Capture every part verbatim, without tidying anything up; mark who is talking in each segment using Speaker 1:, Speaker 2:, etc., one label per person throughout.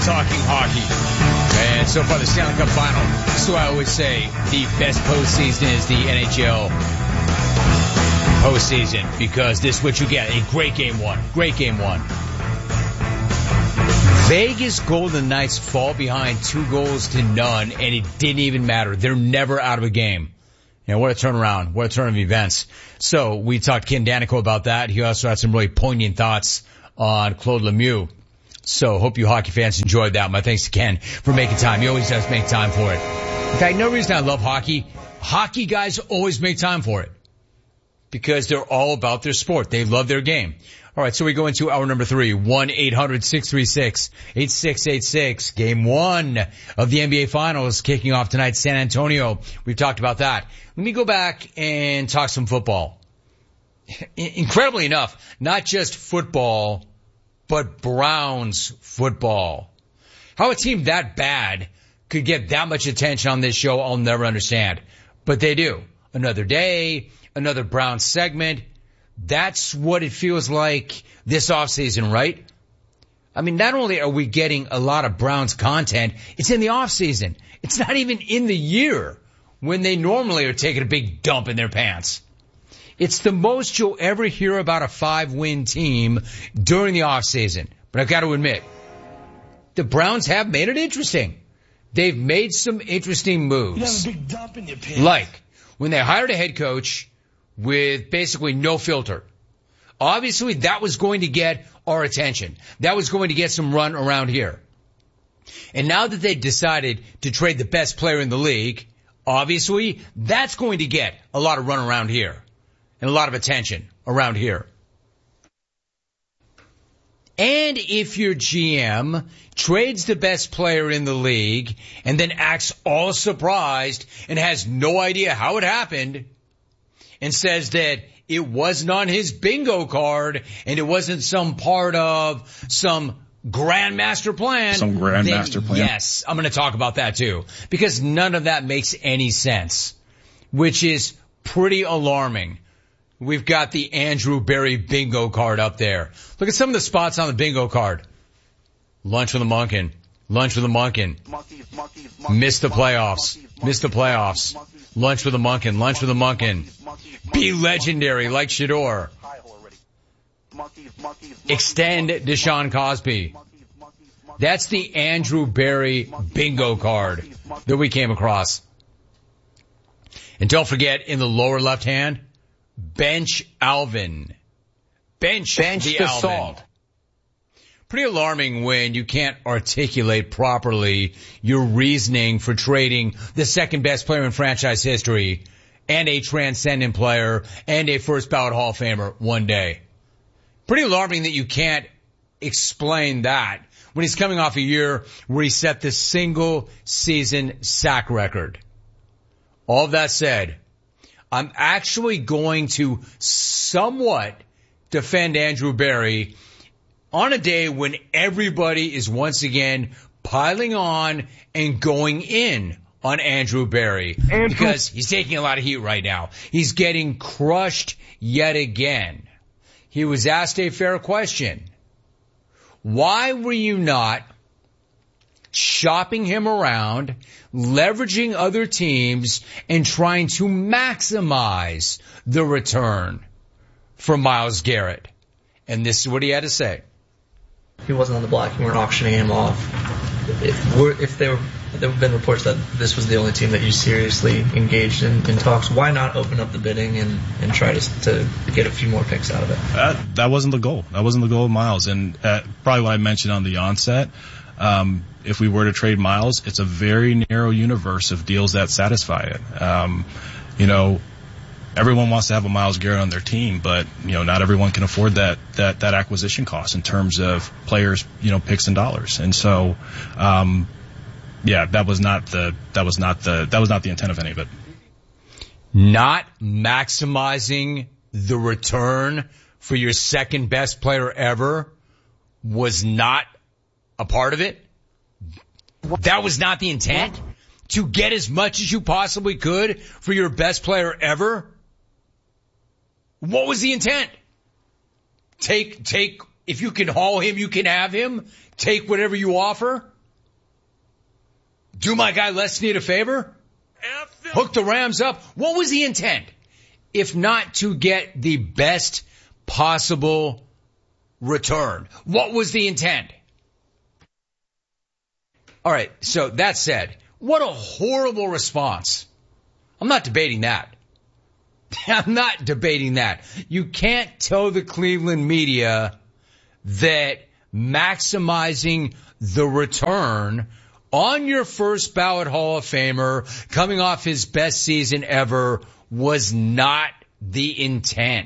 Speaker 1: talking hockey. And so far, the Stanley Cup Final. So I always say the best postseason is the N H L postseason, because this is what you get. A great game one. Great game one. Vegas Golden Knights fall behind two goals to none, and it didn't even matter. They're never out of a game. You know, what a turnaround. What a turn of events. So we talked to Ken Danico about that. He also had some really poignant thoughts on Claude Lemieux. So hope you hockey fans enjoyed that. My thanks to Ken for making time. He always does make time for it. In fact, no reason I love hockey. Hockey guys always make time for it because they're all about their sport. They love their game. All right, so we go into hour number three, one eight hundred six three six eight six eight six. Game one of the N B A Finals kicking off tonight, San Antonio. We've talked about that. Let me go back and talk some football. Incredibly enough, not just football, but Browns football. How a team that bad could get that much attention on this show, I'll never understand. But they do. Another day, another Browns segment. That's what it feels like this offseason, right? I mean, not only are we getting a lot of Browns content, it's in the offseason. It's not even in the year when they normally are taking a big dump in their pants. It's the most you'll ever hear about a five-win team during the offseason. But I've got to admit, the Browns have made it interesting. They've made some interesting moves.
Speaker 2: You have a big dump in your pants.
Speaker 1: Like when they hired a head coach with basically no filter. Obviously, that was going to get our attention. That was going to get some run around here. And now that they decided to trade the best player in the league, obviously, that's going to get a lot of run around here and a lot of attention around here. And if your G M trades the best player in the league and then acts all surprised and has no idea how it happened, and says that it wasn't on his bingo card and it wasn't some part of some grand master plan.
Speaker 3: Some grand
Speaker 1: then
Speaker 3: master plan.
Speaker 1: Yes, I'm going to talk about that too, because none of that makes any sense, which is pretty alarming. We've got the Andrew Berry bingo card up there. Look at some of the spots on the bingo card. Lunch with a Munkin. Lunch with a Munkin. Missed the playoffs. Missed the playoffs. Lunch with a Munkin. Lunch with a Munkin. Be legendary like Shador. Extend Deshaun Cosby. That's the Andrew Berry bingo card that we came across. And don't forget, in the lower left hand, bench Alvin. Bench, bench the, the Alvin. Salt. Pretty alarming when you can't articulate properly your reasoning for trading the second best player in franchise history and a transcendent player and a first ballot Hall of Famer one day. Pretty alarming that you can't explain that when he's coming off a year where he set the single season sack record. All of that said, I'm actually going to somewhat defend Andrew Berry on a day when everybody is once again piling on and going in on Andrew Berry. Andrew. Because he's taking a lot of heat right now. He's getting crushed yet again. He was asked a fair question. Why were you not shopping him around, leveraging other teams, and trying to maximize the return for Myles Garrett? And this is what he had to say.
Speaker 4: He wasn't on the block. You weren't auctioning him off. If, we're, if there, were, there have been reports that this was the only team that you seriously engaged in, in talks, why not open up the bidding and, and try to, to get a few more picks out of it?
Speaker 3: That, that wasn't the goal. That wasn't the goal of Myles. And uh, probably what I mentioned on the onset, um, if we were to trade Myles, it's a very narrow universe of deals that satisfy it. Um, you know, everyone wants to have a Myles Garrett on their team, but, you know, not everyone can afford that, that, that acquisition cost in terms of players, you know, picks and dollars. And so, um, yeah, that was not the, that was not the, that was not the intent of any of it.
Speaker 1: Not maximizing the return for your second best player ever was not a part of it. That was not the intent. To get as much as you possibly could for your best player ever. What was the intent? Take, take, if you can haul him, you can have him. Take whatever you offer. Do my guy Les Snead a favor? Hook the Rams up? What was the intent? If not to get the best possible return. What was the intent? All right, so that said, what a horrible response. I'm not debating that. I'm not debating that. You can't tell the Cleveland media that maximizing the return on your first ballot Hall of Famer coming off his best season ever was not the intent.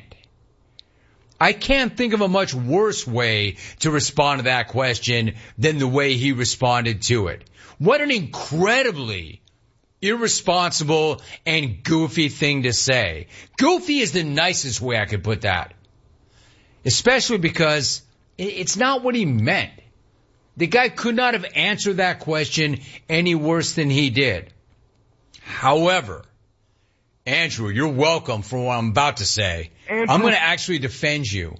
Speaker 1: I can't think of a much worse way to respond to that question than the way he responded to it. What an incredibly irresponsible and goofy thing to say. Goofy is the nicest way I could put that. Especially because it's not what he meant. The guy could not have answered that question any worse than he did. However, Andrew, you're welcome for what I'm about to say. Andrew. I'm going to actually defend you.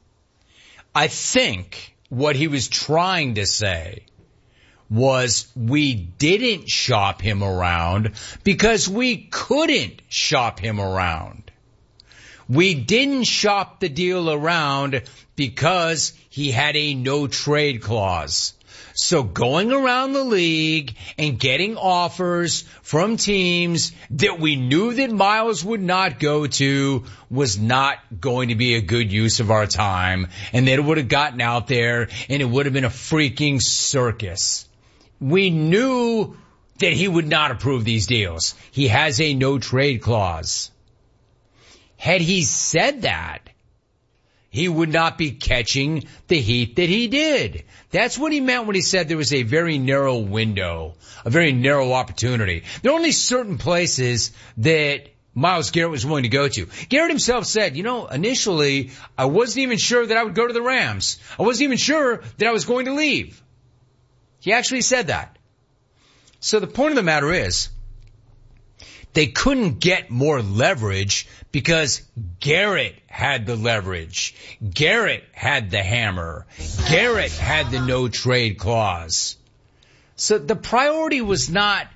Speaker 1: I think what he was trying to say was we didn't shop him around because we couldn't shop him around. We didn't shop the deal around because he had a no trade clause. So going around the league and getting offers from teams that we knew that Miles would not go to was not going to be a good use of our time. And that it would have gotten out there and it would have been a freaking circus. We knew that he would not approve these deals. He has a no trade clause. Had he said that, he would not be catching the heat that he did. That's what he meant when he said there was a very narrow window, a very narrow opportunity. There are only certain places that Myles Garrett was willing to go to. Garrett himself said, you know, initially, I wasn't even sure that I would go to the Rams. I wasn't even sure that I was going to leave. He actually said that. So the point of the matter is, they couldn't get more leverage because Garrett had the leverage. Garrett had the hammer. Garrett had the no trade clause. So the priority was not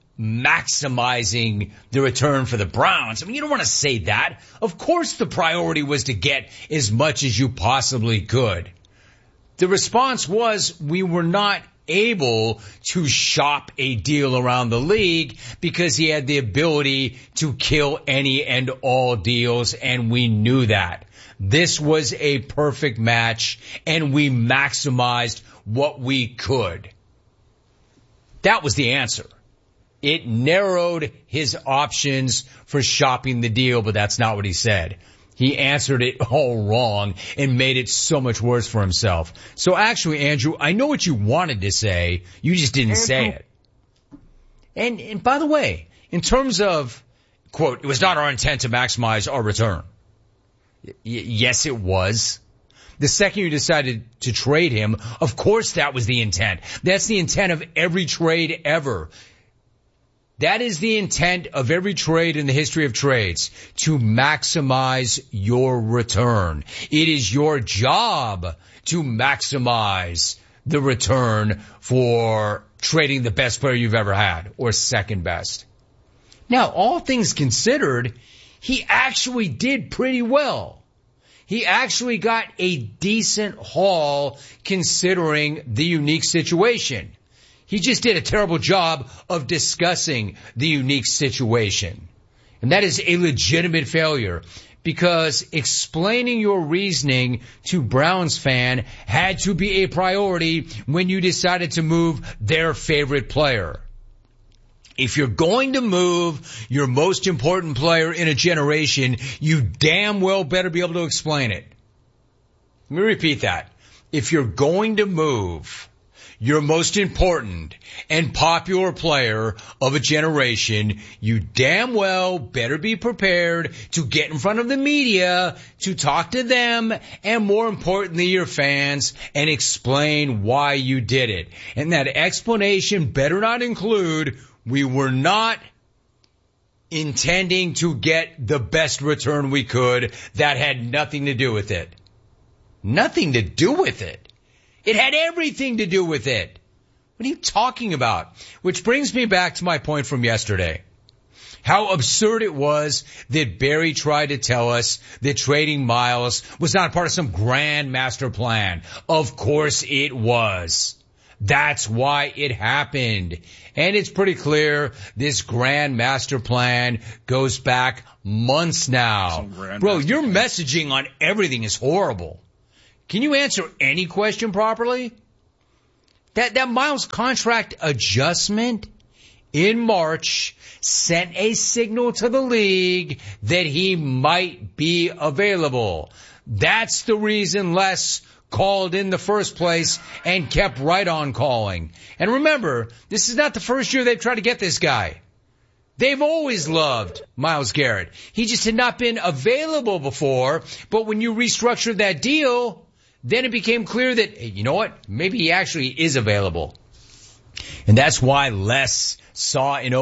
Speaker 1: maximizing the return for the Browns. I mean, you don't want to say that. Of course the priority was to get as much as you possibly could. The response was we were not able to shop a deal around the league because he had the ability to kill any and all deals, and we knew that. This was a perfect match, and we maximized what we could. That was the answer. It narrowed his options for shopping the deal, but that's not what he said. He answered it all wrong and made it so much worse for himself. So actually, Andrew, I know what you wanted to say. You just didn't Andrew. say it. And, and by the way, in terms of, quote, it was not our intent to maximize our return. Y- yes, it was. The second you decided to trade him, of course that was the intent. That's the intent of every trade ever. That is the intent of every trade in the history of trades, to maximize your return. It is your job to maximize the return for trading the best player you've ever had, or second best. Now, all things considered, he actually did pretty well. He actually got a decent haul considering the unique situation. He just did a terrible job of discussing the unique situation. And that is a legitimate failure because explaining your reasoning to Browns fan had to be a priority when you decided to move their favorite player. If you're going to move your most important player in a generation, you damn well better be able to explain it. Let me repeat that. If you're going to move your most important and popular player of a generation, you damn well better be prepared to get in front of the media, to talk to them, and more importantly, your fans, and explain why you did it. And that explanation better not include, we were not intending to get the best return we could. That had nothing to do with it. Nothing to do with it. It had everything to do with it. What are you talking about? Which brings me back to my point from yesterday. How absurd it was that Barry tried to tell us that trading Miles was not part of some grand master plan. Of course it was. That's why it happened. And it's pretty clear this grand master plan goes back months now. Bro, your plan. Messaging on everything is horrible. Can you answer any question properly? That, that Miles contract adjustment in March sent a signal to the league that he might be available. That's the reason Les called in the first place and kept right on calling. And remember, this is not the first year they've tried to get this guy. They've always loved Myles Garrett. He just had not been available before, but when you restructured that deal, then it became clear that, hey, you know what, maybe he actually is available. And that's why Les saw in